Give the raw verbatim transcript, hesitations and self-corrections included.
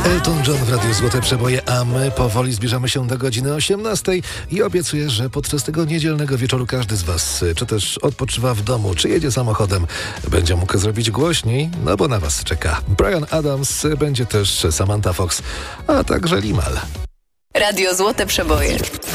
Elton John w Radiu Złote Przeboje, a my powoli zbliżamy się do godziny osiemnastej i obiecuję, że podczas tego niedzielnego wieczoru każdy z Was, czy też odpoczywa w domu, czy jedzie samochodem, będzie mógł zrobić głośniej, no bo na Was czeka Bryan Adams, będzie też Samantha Fox, a także Limal. Radio Złote Przeboje.